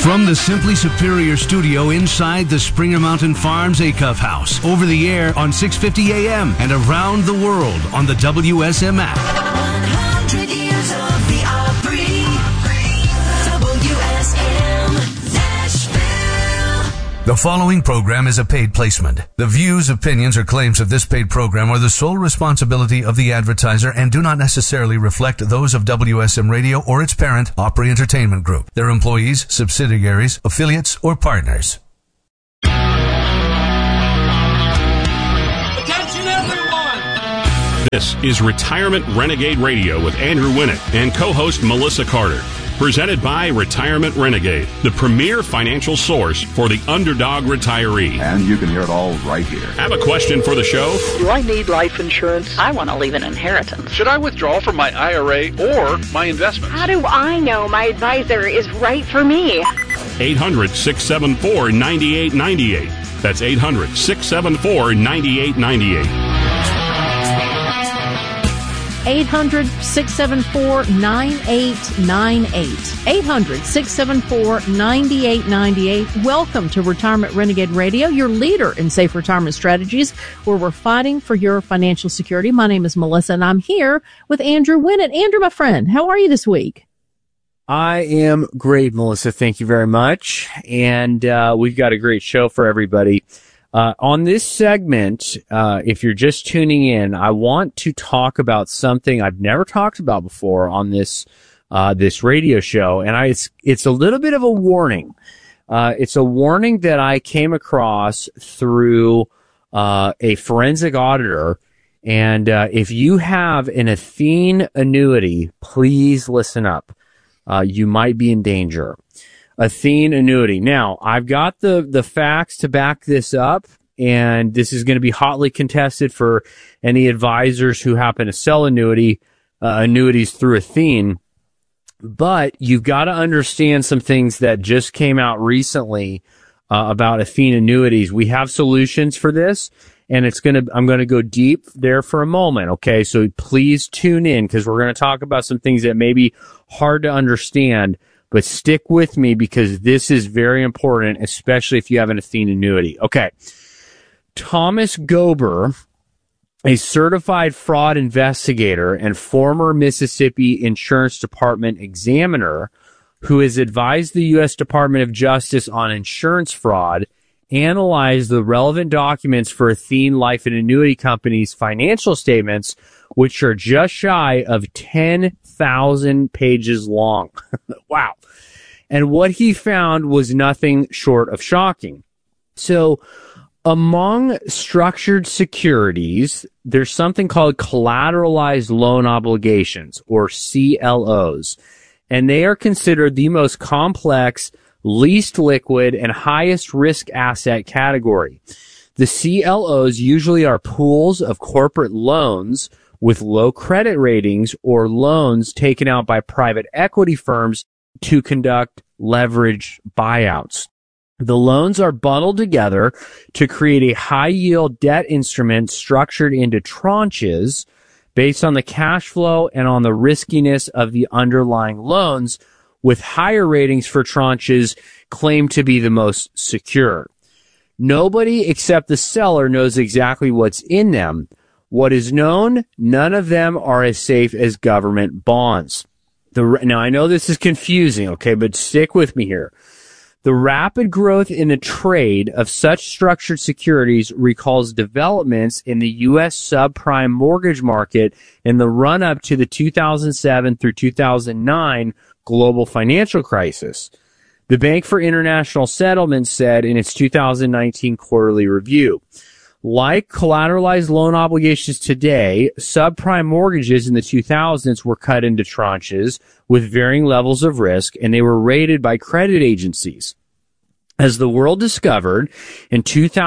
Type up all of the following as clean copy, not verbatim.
From the Simply Superior studio inside the Springer Mountain Farms Acuff House, over the air on 650 AM and around the world on the WSM app. 100 years of the Opry, WSM, Nashville. The following program is a paid placement. The views, opinions, or claims of this paid program are the sole responsibility of the advertiser and do not necessarily reflect those of WSM Radio or its parent, Opry Entertainment Group, their employees, subsidiaries, affiliates, or partners. Attention everyone! This is Retirement Renegade Radio with Andrew Winnett and co-host Melissa Carter. Presented by Retirement Renegade, the premier financial source for the underdog retiree. And you can hear it all right here. Have a question for the show? Do I need life insurance? I want to leave an inheritance. Should I withdraw from my IRA or my investments? How do I know my advisor is right for me? 800-674-9898. That's 800-674-9898. 800-674-9898. 800-674-9898. Welcome to Retirement Renegade Radio, your leader in safe retirement strategies, where we're fighting for your financial security. My name is Melissa, and I'm here with Andrew Winnett. Andrew, my friend, how are you this week? I am great, Melissa. Thank you very much. And we've got a great show for everybody. On this segment, if you're just tuning in, I want to talk about something I've never talked about before on this radio show, and it's a little bit of a warning. It's a warning that I came across through a forensic auditor, and if you have an Athene annuity, please listen up. You might be in danger. Athene annuity. Now, I've got the facts to back this up, and this is going to be hotly contested for any advisors who happen to sell annuities through Athene. But you've got to understand some things that just came out recently about Athene annuities. We have solutions for this, and I'm going to go deep there for a moment. Okay, so please tune in because we're going to talk about some things that may be hard to understand. But stick with me because this is very important, especially if you have an Athene annuity. Okay. Thomas Gober, a certified fraud investigator and former Mississippi Insurance Department examiner who has advised the U.S. Department of Justice on insurance fraud, analyzed the relevant documents for Athene Life and Annuity Company's financial statements, which are just shy of 10,000 pages long. Wow. And what he found was nothing short of shocking. So among structured securities, there's something called collateralized loan obligations, or CLOs. And they are considered the most complex, least liquid, and highest risk asset category. The CLOs usually are pools of corporate loans with low credit ratings or loans taken out by private equity firms to conduct leveraged buyouts. The loans are bundled together to create a high-yield debt instrument structured into tranches based on the cash flow and on the riskiness of the underlying loans, with higher ratings for tranches claimed to be the most secure. Nobody except the seller knows exactly what's in them. What is known, none of them are as safe as government bonds. Now, I know this is confusing, okay, but stick with me here. The rapid growth in the trade of such structured securities recalls developments in the U.S. subprime mortgage market in the run-up to the 2007 through 2009 global financial crisis. The Bank for International Settlements said in its 2019 quarterly review, like collateralized loan obligations today, subprime mortgages in the 2000s were cut into tranches with varying levels of risk, and they were rated by credit agencies. As the world discovered in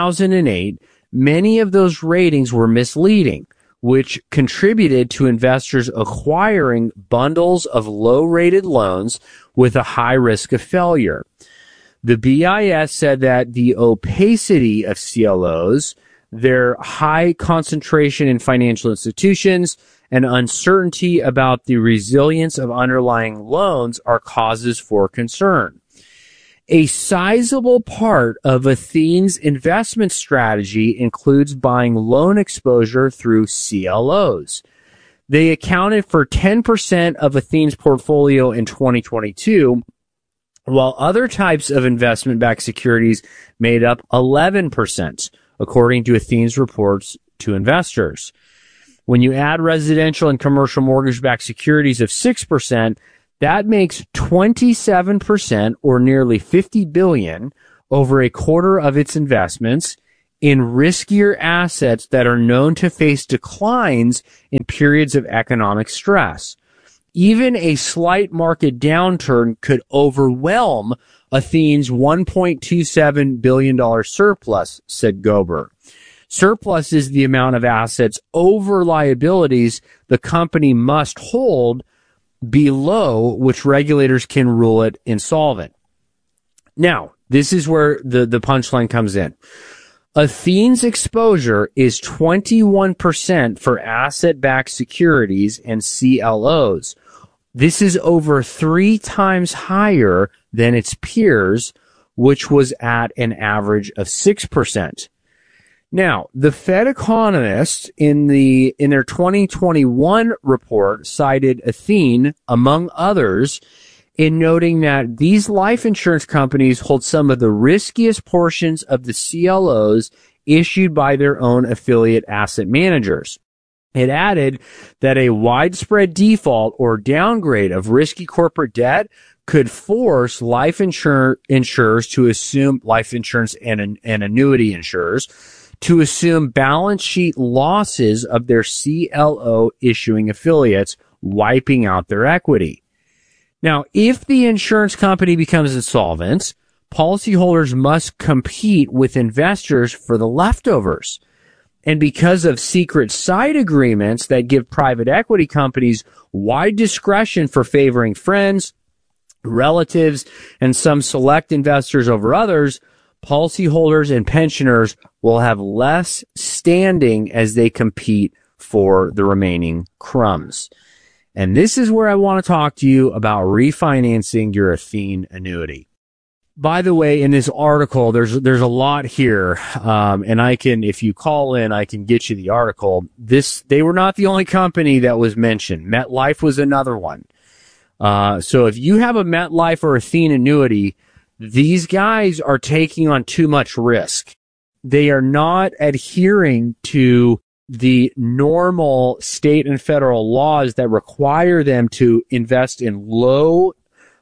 2008, many of those ratings were misleading, which contributed to investors acquiring bundles of low-rated loans with a high risk of failure. The BIS said that the opacity of CLOs, their high concentration in financial institutions, and uncertainty about the resilience of underlying loans are causes for concern. A sizable part of Athene's investment strategy includes buying loan exposure through CLOs. They accounted for 10% of Athene's portfolio in 2022, while other types of investment-backed securities made up 11%, according to Athene's reports to investors. When you add residential and commercial mortgage-backed securities of 6%, that makes 27%, or nearly $50 billion, over a quarter of its investments in riskier assets that are known to face declines in periods of economic stress. Even a slight market downturn could overwhelm Athene's $1.27 billion surplus, said Gober. Surplus is the amount of assets over liabilities the company must hold below which regulators can rule it insolvent. Now, this is where the punchline comes in. Athene's exposure is 21% for asset-backed securities and CLOs. This is over 3 times higher than its peers, which was at an average of 6%. Now, the Fed economists in their 2021 report cited Athene, among others, in noting that these life insurance companies hold some of the riskiest portions of the CLOs issued by their own affiliate asset managers. It added that a widespread default or downgrade of risky corporate debt could force life insurers to assume life insurance and annuity insurers to assume balance sheet losses of their CLO issuing affiliates, wiping out their equity. Now, if the insurance company becomes insolvent, policyholders must compete with investors for the leftovers. And because of secret side agreements that give private equity companies wide discretion for favoring friends, relatives, and some select investors over others, policyholders and pensioners will have less standing as they compete for the remaining crumbs. And this is where I want to talk to you about refinancing your Athene annuity. By the way, in this article, there's a lot here, and I can, if you call in, I can get you the article. They were not the only company that was mentioned. MetLife was another one. So if you have a MetLife or Athene annuity, these guys are taking on too much risk. They are not adhering to the normal state and federal laws that require them to invest in low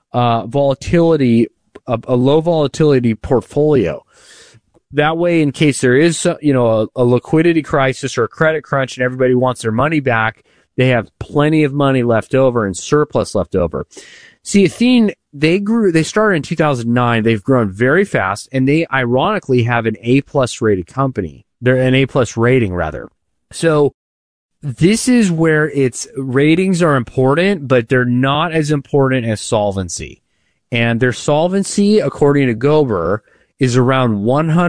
volatility, a low volatility portfolio. That way, in case there is, a liquidity crisis or a credit crunch and everybody wants their money back, they have plenty of money left over and surplus left over. See, Athene, they started in 2009. They've grown very fast, and they ironically have an A+ rated company. They're an A+ rating, rather. So this is where its ratings are important, but they're not as important as solvency. And their solvency, according to Gober, is around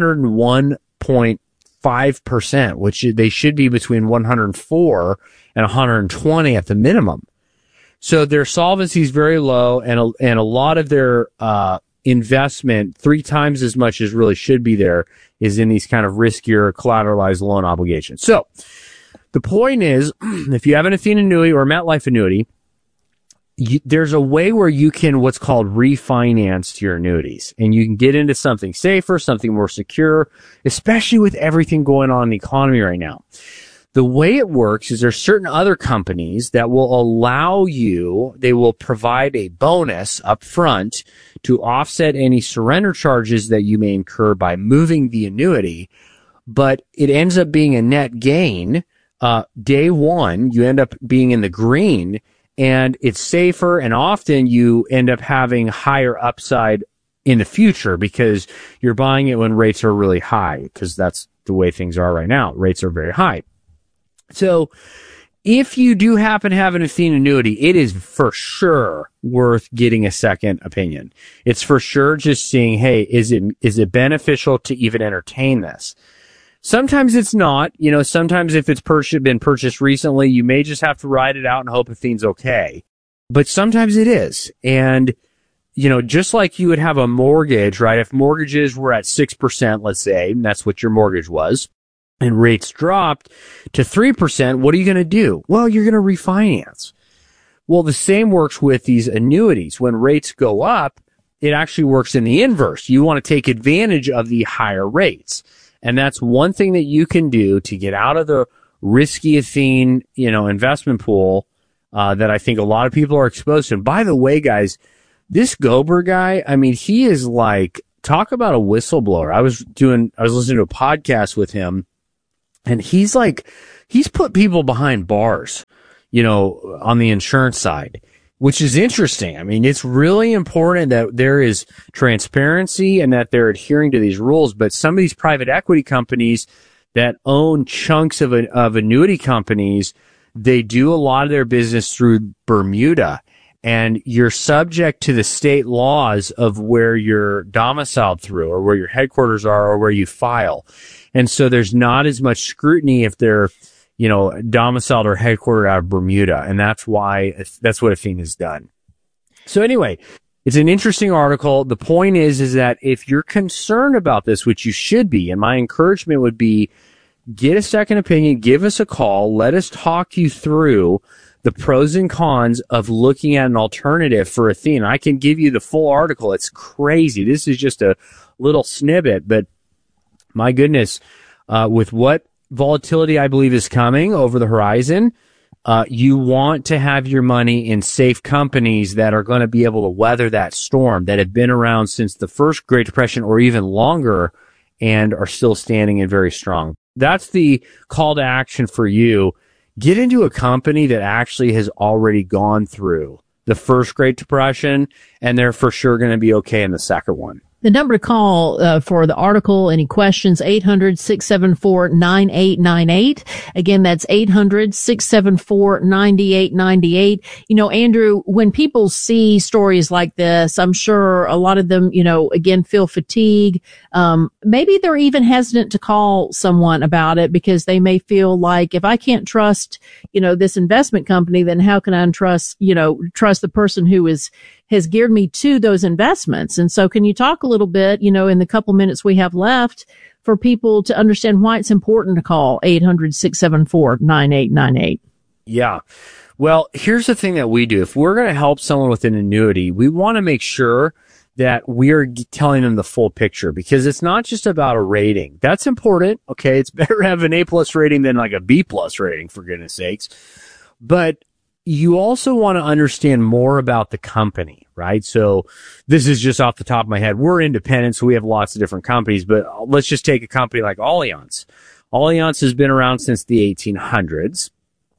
101.5%, which they should be between 104 and 120 at the minimum. So their solvency is very low, and a lot of their investment, 3 times as much as really should be there, is in these kind of riskier collateralized loan obligations. So the point is, if you have an Athene annuity or a MetLife annuity, there's a way where you can what's called refinance your annuities, and you can get into something safer, something more secure, especially with everything going on in the economy right now. The way it works is there's certain other companies that will allow you, they will provide a bonus up front to offset any surrender charges that you may incur by moving the annuity, but it ends up being a net gain. Day one, you end up being in the green, and it's safer, and often you end up having higher upside in the future because you're buying it when rates are really high, because that's the way things are right now. Rates are very high. So if you do happen to have an Athene annuity, it is for sure worth getting a second opinion. It's for sure just seeing, hey, is it beneficial to even entertain this? Sometimes it's not. Sometimes if it's been purchased recently, you may just have to ride it out and hope Athene's okay. But sometimes it is. And just like you would have a mortgage, right? If mortgages were at 6%, let's say, and that's what your mortgage was, and rates dropped to 3%, what are you going to do? Well, you're going to refinance. Well, the same works with these annuities. When rates go up, it actually works in the inverse. You want to take advantage of the higher rates. And that's one thing that you can do to get out of the risky Athene, investment pool, that I think a lot of people are exposed to. And by the way, guys, this Gober guy, I mean, he is like, talk about a whistleblower. I was listening to a podcast with him, and he's put people behind bars, on the insurance side, which is interesting. I mean, it's really important that there is transparency and that they're adhering to these rules. But some of these private equity companies that own chunks of annuity companies, they do a lot of their business through Bermuda, and you're subject to the state laws of where you're domiciled through, or where your headquarters are, or where you file. And so there's not as much scrutiny if they're, domiciled or headquartered out of Bermuda. And that's what Athene has done. So anyway, it's an interesting article. The point is that if you're concerned about this, which you should be, and my encouragement would be, get a second opinion, give us a call, let us talk you through the pros and cons of looking at an alternative for Athene. I can give you the full article. It's crazy. This is just a little snippet, but my goodness, with what volatility I believe is coming over the horizon, you want to have your money in safe companies that are going to be able to weather that storm, that have been around since the first Great Depression or even longer and are still standing and very strong. That's the call to action for you. Get into a company that actually has already gone through the first Great Depression, and they're for sure going to be okay in the second one. The number to call for the article, any questions, 800-674-9898. Again, that's 800-674-9898. Andrew, when people see stories like this, I'm sure a lot of them, again, feel fatigue. Maybe they're even hesitant to call someone about it because they may feel like, if I can't trust, this investment company, then how can I trust the person who has geared me to those investments? And so can you talk a little bit, in the couple minutes we have left, for people to understand why it's important to call 800-674-9898? Yeah. Well, here's the thing that we do. If we're going to help someone with an annuity, we want to make sure that we're telling them the full picture, because it's not just about a rating. That's important. Okay. It's better to have an A+ rating than like a B+ rating, for goodness sakes. But you also want to understand more about the company, right? So this is just off the top of my head. We're independent, so we have lots of different companies, but let's just take a company like Allianz. Allianz has been around since the 1800s.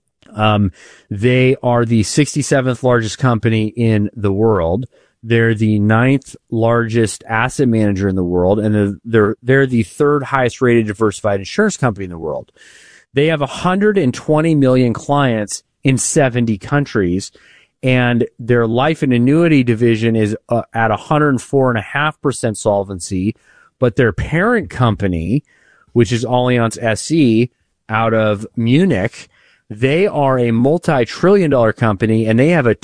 They are the 67th largest company in the world. They're the 9th largest asset manager in the world, and they're the third highest rated diversified insurance company in the world. They have 120 million clients in 70 countries, and their life and annuity division is at 104.5% solvency, but their parent company, which is Allianz SE out of Munich, they are a multi-trillion-dollar company, and they have a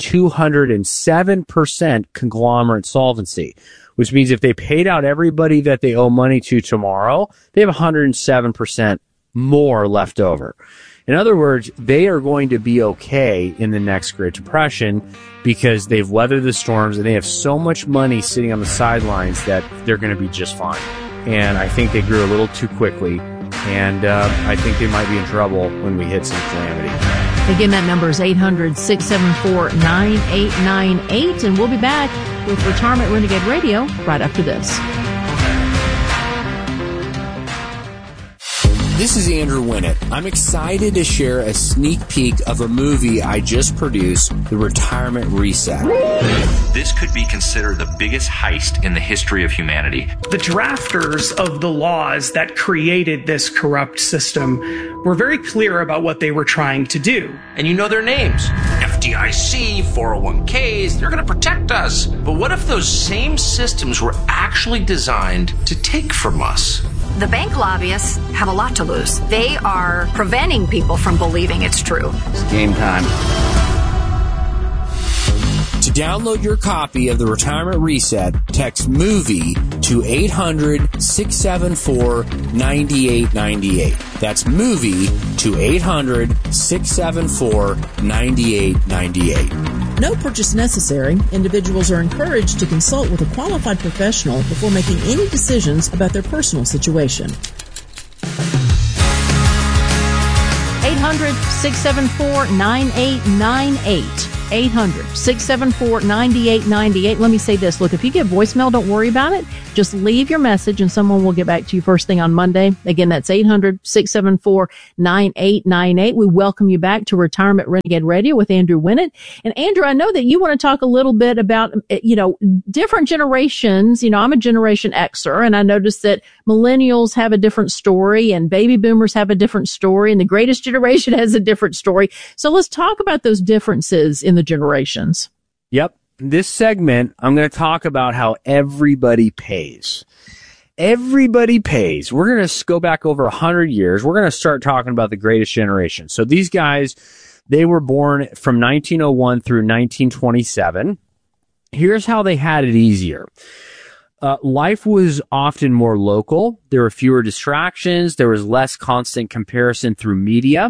207% conglomerate solvency, which means if they paid out everybody that they owe money to tomorrow, they have 107% more left over. In other words, they are going to be okay in the next Great Depression because they've weathered the storms and they have so much money sitting on the sidelines that they're going to be just fine. And I think they grew a little too quickly, and I think they might be in trouble when we hit some calamity. Again, that number is 800-674-9898, and we'll be back with Retirement Renegade Radio right after this. This is Andrew Winnett. I'm excited to share a sneak peek of a movie I just produced, The Retirement Reset. This could be considered the biggest heist in the history of humanity. The drafters of the laws that created this corrupt system were very clear about what they were trying to do. And you know their names. FDIC, 401ks, they're going to protect us. But what if those same systems were actually designed to take from us? The bank lobbyists have a lot to lose. They are preventing people from believing it's true. It's game time. To download your copy of the Retirement Reset, text MOVIE to 800-674-9898. That's MOVIE to 800-674-9898. No purchase necessary. Individuals are encouraged to consult with a qualified professional before making any decisions about their personal situation. 800-674-9898. 800-674-9898. Let me say this. Look, if you get voicemail, don't worry about it. Just leave your message and someone will get back to you first thing on Monday. Again, that's 800-674-9898. We welcome you back to Retirement Renegade Radio with Andrew Winnett. And Andrew, I know that you want to talk a little bit about, different generations. I'm a Generation Xer, and I noticed that millennials have a different story and baby boomers have a different story and the greatest generation has a different story. So let's talk about those differences in the generations. Yep. This segment, I'm going to talk about how everybody pays. Everybody pays. We're going to go back over 100 years. We're going to start talking about the greatest generation. So these guys, they were born from 1901 through 1927. Here's how they had it easier. Life was often more local. There were fewer distractions. There was less constant comparison through media.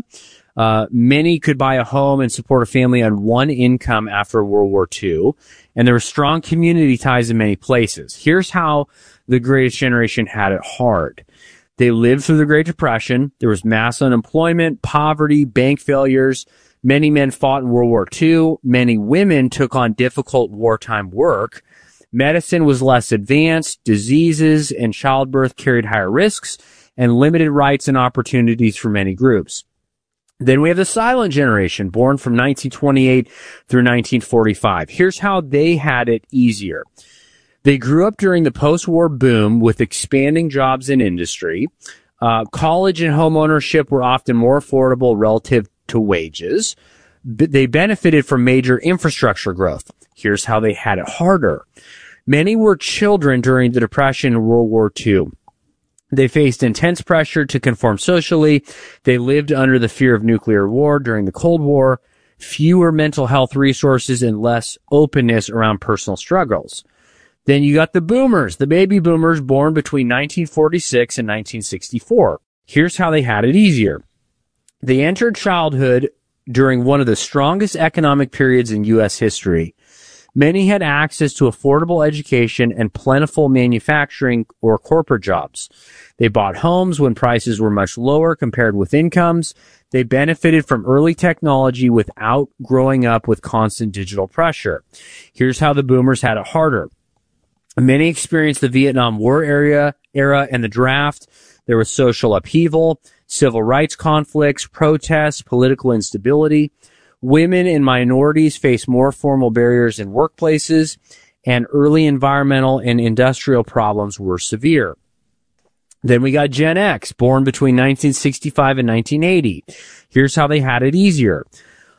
Many could buy a home and support a family on one income after World War II. And there were strong community ties in many places. Here's how the greatest generation had it hard. They lived through the Great Depression. There was mass unemployment, poverty, bank failures. Many men fought in World War II. Many women took on difficult wartime work. Medicine was less advanced. Diseases and childbirth carried higher risks and limited rights and opportunities for many groups. Then we have the silent generation, born from 1928 through 1945. Here's how they had it easier. They grew up during the post-war boom with expanding jobs in industry. College and home ownership were often more affordable relative to wages. They benefited from major infrastructure growth. Here's how they had it harder. Many were children during the Depression and World War II. They faced intense pressure to conform socially. They lived under the fear of nuclear war during the Cold War, fewer mental health resources, and less openness around personal struggles. Then you got the boomers, the baby boomers born between 1946 and 1964. Here's how they had it easier. They entered childhood during one of the strongest economic periods in U.S. history. Many had access to affordable education and plentiful manufacturing or corporate jobs. They bought homes when prices were much lower compared with incomes. They benefited from early technology without growing up with constant digital pressure. Here's how the boomers had it harder. Many experienced the Vietnam War era and the draft. There was social upheaval, civil rights conflicts, protests, political instability. Women and minorities face more formal barriers in workplaces, and early environmental and industrial problems were severe. Then we got Gen X, born between 1965 and 1980. Here's how they had it easier.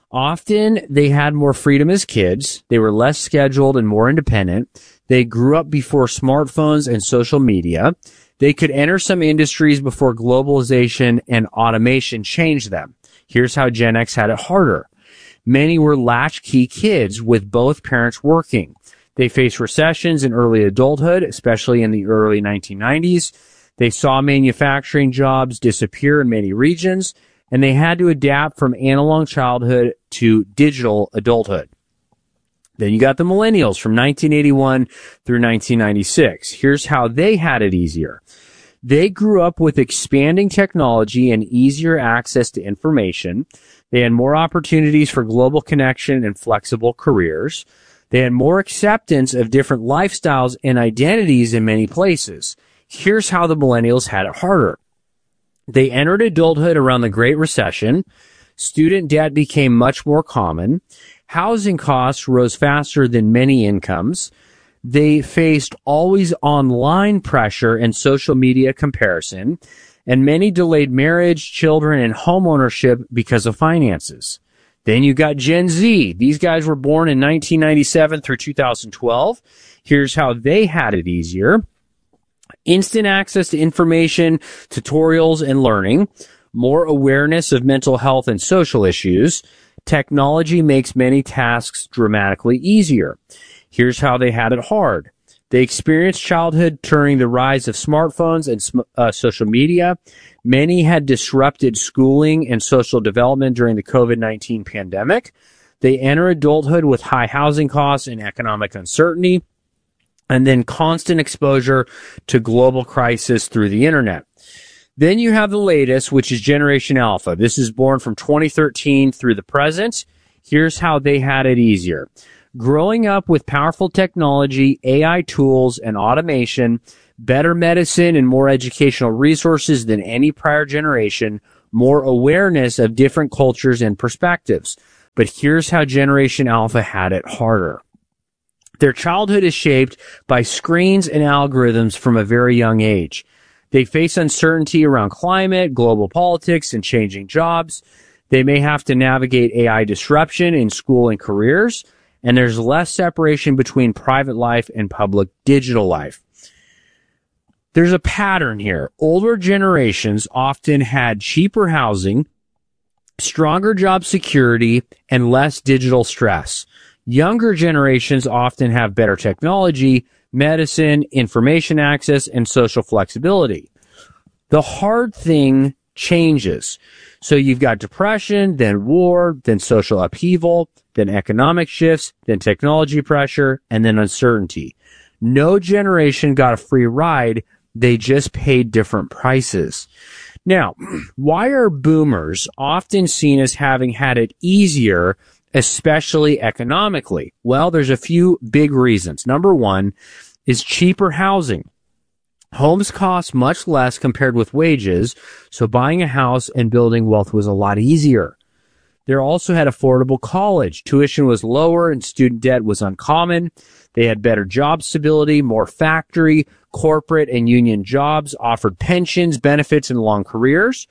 Often, they had more freedom as kids. They were less scheduled and more independent. They grew up before smartphones and social media. They could enter some industries before globalization and automation changed them. Here's how Gen X had it harder. Many were latchkey kids with both parents working. They faced recessions in early adulthood, especially in the early 1990s. They saw manufacturing jobs disappear in many regions, and they had to adapt from analog childhood to digital adulthood. Then you got the millennials from 1981 through 1996. Here's how they had it easier. They grew up with expanding technology and easier access to information. They had more opportunities for global connection and flexible careers. They had more acceptance of different lifestyles and identities in many places. Here's how the millennials had it harder. They entered adulthood around the Great Recession. Student debt became much more common. Housing costs rose faster than many incomes. They faced always online pressure and social media comparison. And many delayed marriage, children, and home ownership because of finances. Then you got Gen Z. These guys were born in 1997 through 2012. Here's how they had it easier. Instant access to information, tutorials, and learning. more awareness of mental health and social issues. Technology makes many tasks dramatically easier. Here's how they had it hard. They experienced childhood during the rise of smartphones and social media. Many had disrupted schooling and social development during the COVID-19 pandemic. They enter adulthood with high housing costs and economic uncertainty, and then constant exposure to global crisis through the internet. Then you have the latest, which is Generation Alpha. This is born from 2013 through the present. Here's how they had it easier. Growing up with powerful technology, AI tools, and automation, better medicine and more educational resources than any prior generation, more awareness of different cultures and perspectives. But here's how Generation Alpha had it harder. Their childhood is shaped by screens and algorithms from a very young age. They face uncertainty around climate, global politics, and changing jobs. They may have to navigate AI disruption in school and careers, and there's less separation between private life and public digital life. There's a pattern here. Older generations often had cheaper housing, stronger job security, and less digital stress. Younger generations often have better technology, medicine, information access, and social flexibility. The hard thing changes. So you've got depression, then war, then social upheaval, then economic shifts, then technology pressure, and then uncertainty. No generation got a free ride. They just paid different prices. Now, why are boomers often seen as having had it easier, especially economically? Well, there's a few big reasons. Number one is cheaper housing. Homes cost much less compared with wages, so buying a house and building wealth was a lot easier. They also had affordable college. Tuition was lower and student debt was uncommon. They had better job stability, more factory, corporate, and union jobs, offered pensions, benefits, and long careers.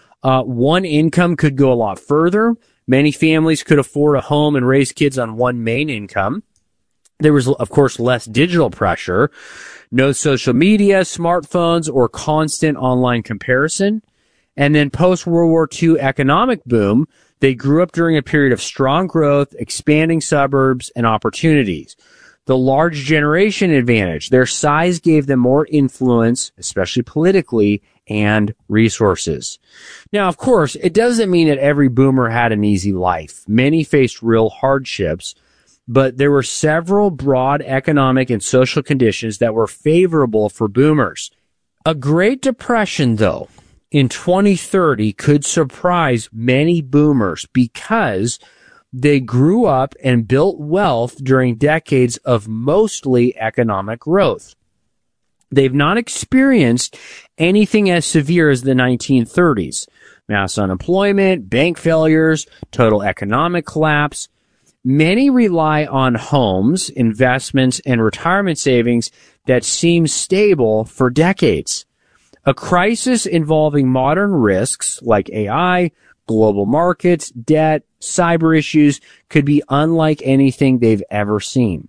One income could go a lot further. Many families could afford a home and raise kids on one main income. There was, of course, less digital pressure, no social media, smartphones, or constant online comparison. And then post-World War II economic boom, they grew up during a period of strong growth, expanding suburbs, and opportunities. The large generation advantage, their size gave them more influence, especially politically, and resources. Now, of course, it doesn't mean that every boomer had an easy life. Many faced real hardships, but there were several broad economic and social conditions that were favorable for boomers. A Great Depression, though, in 2030 could surprise many boomers because they grew up and built wealth during decades of mostly economic growth. They've not experienced anything as severe as the 1930s. Mass unemployment, bank failures, total economic collapse. Many rely on homes, investments, and retirement savings that seem stable for decades. A crisis involving modern risks like AI, global markets, debt, cyber issues could be unlike anything they've ever seen.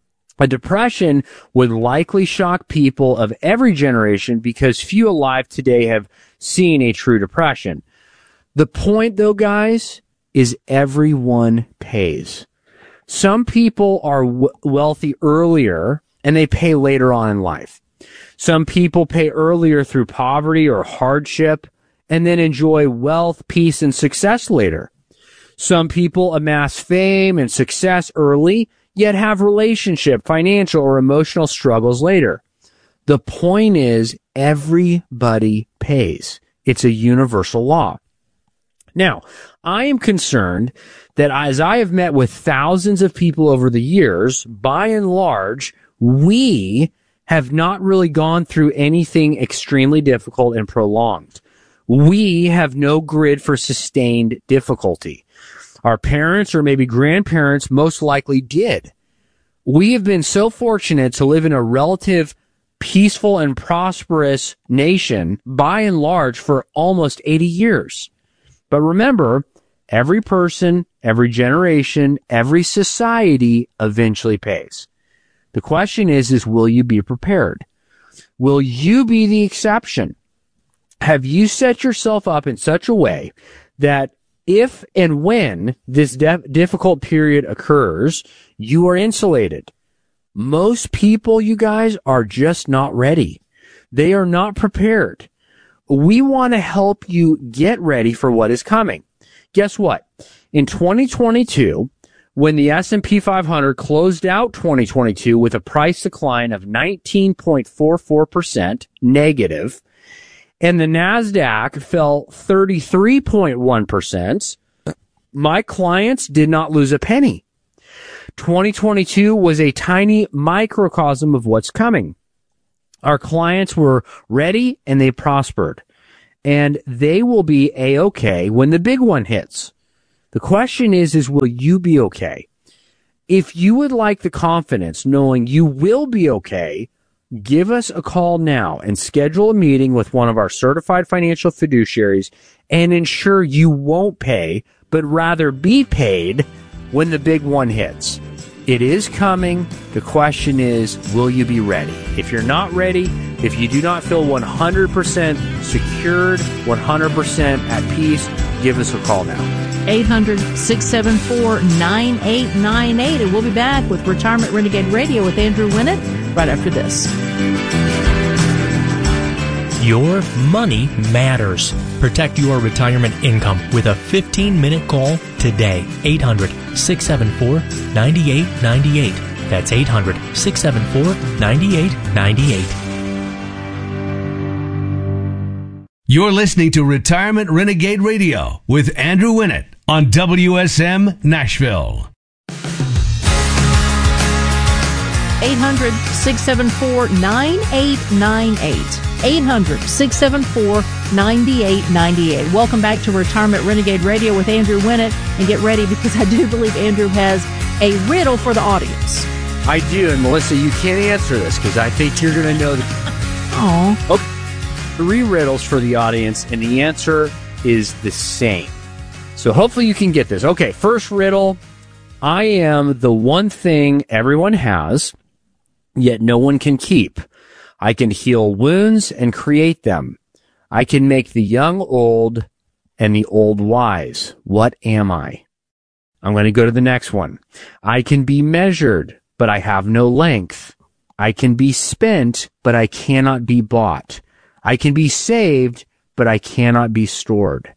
A depression would likely shock people of every generation because few alive today have seen a true depression. The point, though, guys, is everyone pays. Some people are wealthy earlier and they pay later on in life. Some people pay earlier through poverty or hardship and then enjoy wealth, peace, and success later. Some people amass fame and success early, yet have relationship, financial, or emotional struggles later. The point is, everybody pays. It's a universal law. Now, I am concerned that as I have met with thousands of people over the years, by and large, we have not really gone through anything extremely difficult and prolonged. We have no grid for sustained difficulty. Our parents or maybe grandparents most likely did. We have been so fortunate to live in a relative peaceful and prosperous nation by and large for almost 80 years. But remember, every person, every generation, every society eventually pays. The question is will you be prepared? Will you be the exception? Have you set yourself up in such a way that if and when this difficult period occurs, you are insulated? Most people, you guys, are just not ready. They are not prepared. We want to help you get ready for what is coming. Guess what? In 2022, when the S&P 500 closed out 2022 with a price decline of 19.44% negative, and the NASDAQ fell 33.1%, my clients did not lose a penny. 2022 was a tiny microcosm of what's coming. Our clients were ready and they prospered. And they will be A-okay when the big one hits. The question is will you be okay? If you would like the confidence knowing you will be okay, give us a call now and schedule a meeting with one of our certified financial fiduciaries and ensure you won't pay, but rather be paid when the big one hits. It is coming. The question is, will you be ready? If you're not ready, if you do not feel 100% secured, 100% at peace, give us a call now. 800-674-9898. And we'll be back with Retirement Renegade Radio with Andrew Winnett right after this. Your money matters. Protect your retirement income with a 15-minute call today. 800-674-9898. That's 800-674-9898. You're listening to Retirement Renegade Radio with Andrew Winnett on WSM Nashville. 800-674-9898. 800-674-9898. Welcome back to Retirement Renegade Radio with Andrew Winnett. And get ready, because I do believe Andrew has a riddle for the audience. I do. And Melissa, you can't answer this because I think you're going to know. Oh. Okay. 3 riddles for the audience, and the answer is the same. So hopefully you can get this. Okay, first riddle. I am the one thing everyone has, yet no one can keep. I can heal wounds and create them. I can make the young old and the old wise. What am I? I'm going to go to the next one. I can be measured, but I have no length. I can be spent, but I cannot be bought. I can be saved, but I cannot be stored.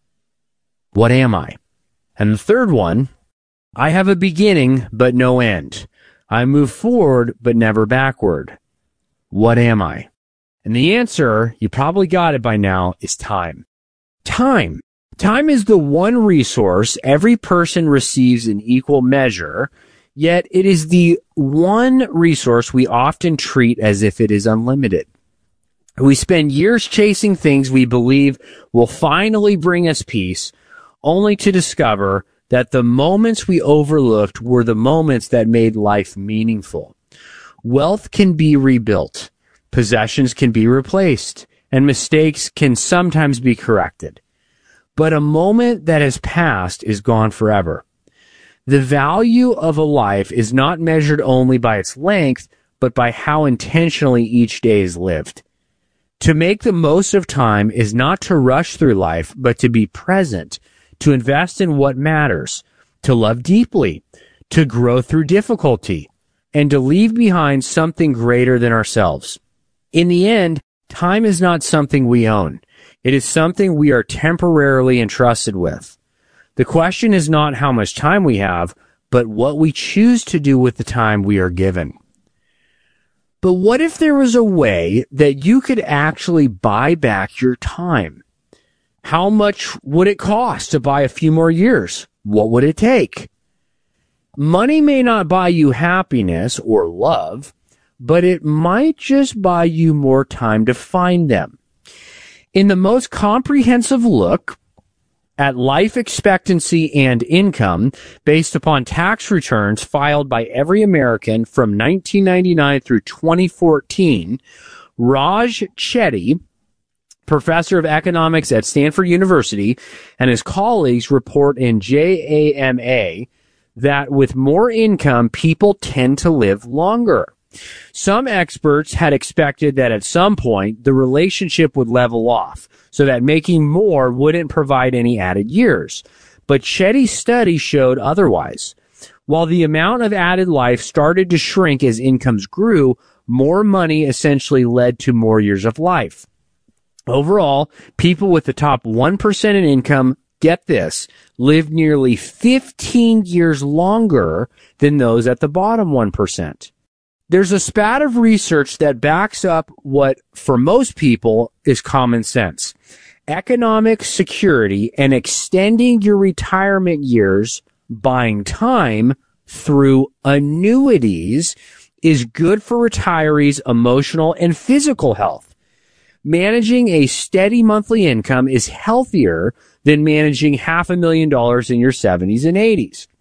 What am I? And the third one, I have a beginning, but no end. I move forward, but never backward. What am I? And the answer, you probably got it by now, is time. Time. Time is the one resource every person receives in equal measure, yet it is the one resource we often treat as if it is unlimited. We spend years chasing things we believe will finally bring us peace, only to discover that the moments we overlooked were the moments that made life meaningful. Wealth can be rebuilt, possessions can be replaced, and mistakes can sometimes be corrected. But a moment that has passed is gone forever. The value of a life is not measured only by its length, but by how intentionally each day is lived. To make the most of time is not to rush through life, but to be present, to invest in what matters, to love deeply, to grow through difficulty, and to leave behind something greater than ourselves. In the end, time is not something we own. It is something we are temporarily entrusted with. The question is not how much time we have, but what we choose to do with the time we are given. But what if there was a way that you could actually buy back your time? How much would it cost to buy a few more years? What would it take? Money may not buy you happiness or love, but it might just buy you more time to find them. In the most comprehensive look at life expectancy and income based upon tax returns filed by every American from 1999 through 2014, Raj Chetty, professor of economics at Stanford University, and his colleagues report in JAMA that with more income, people tend to live longer. Some experts had expected that at some point the relationship would level off so that making more wouldn't provide any added years. But Chetty's study showed otherwise. While the amount of added life started to shrink as incomes grew, more money essentially led to more years of life. Overall, people with the top 1% in income, get this, live nearly 15 years longer than those at the bottom 1%. There's a spat of research that backs up what, for most people, is common sense. Economic security and extending your retirement years, buying time through annuities, is good for retirees' emotional and physical health. Managing a steady monthly income is healthier than managing $500,000 in your 70s and 80s.